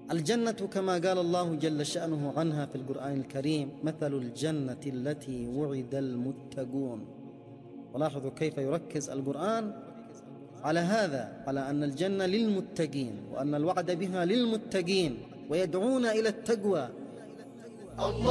الجنة كما قال الله جل شأنه عنها في القرآن الكريم: مثل الجنة التي وعد المتقون. ولاحظوا كيف يركز القرآن على هذا، على أن الجنة للمتقين وأن الوعد بها للمتقين ويدعون إلى التقوى.